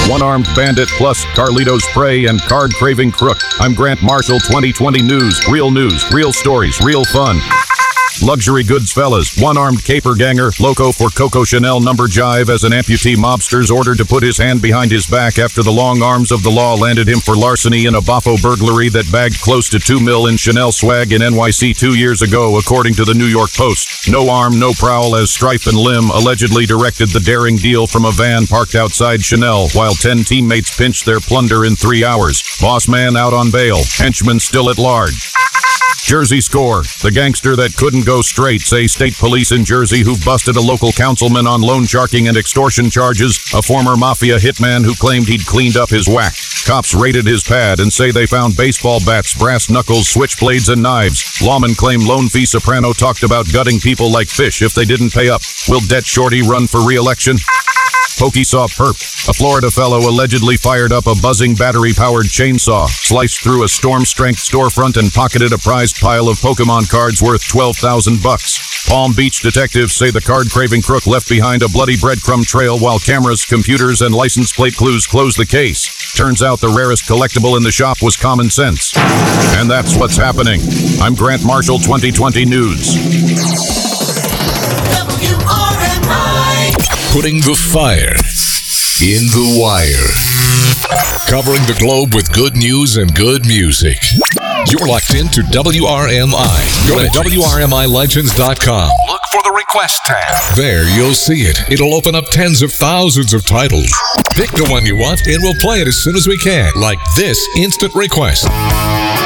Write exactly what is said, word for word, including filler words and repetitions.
one-armed bandit plus Carlito's prey and card-craving crook. I'm Grant Marshall, twenty twenty News. Real news, real stories, real fun. Luxury goods fellas, one-armed caper ganger, loco for Coco Chanel number jive as an amputee mobster's ordered to put his hand behind his back after the long arms of the law landed him for larceny in a Boffo burglary that bagged close to two mil in Chanel swag in N Y C two years ago, according to the New York Post. No arm, no prowl, as Strife and Lim allegedly directed the daring deal from a van parked outside Chanel, while ten teammates pinched their plunder in three hours. Boss man out on bail, henchman still at large. Jersey score. The gangster that couldn't go straight, say state police in Jersey, who busted a local councilman on loan sharking and extortion charges, a former mafia hitman who claimed he'd cleaned up his whack. Cops raided his pad and say they found baseball bats, brass knuckles, switchblades, and knives. Lawmen claim Lone Fee Soprano talked about gutting people like fish if they didn't pay up. Will Det Shorty run for re-election? Pokey saw perp. A Florida fellow allegedly fired up a buzzing battery-powered chainsaw, sliced through a storm-strength storefront, and pocketed a prized pile of Pokemon cards worth twelve thousand bucks. Palm Beach detectives say the card-craving crook left behind a bloody breadcrumb trail while cameras, computers, and license plate clues close the case. Turns out the rarest collectible in the shop was common sense. And that's what's happening. I'm Grant Marshall, twenty twenty News. W R M I. Putting the fire in the wire. Covering the globe with good news and good music. You're locked into W R M I. Go to W R M I legends dot com. Look for the request tab. There, you'll see it. It'll open up tens of thousands of titles. Pick the one you want, and we'll play it as soon as we can, like this instant request.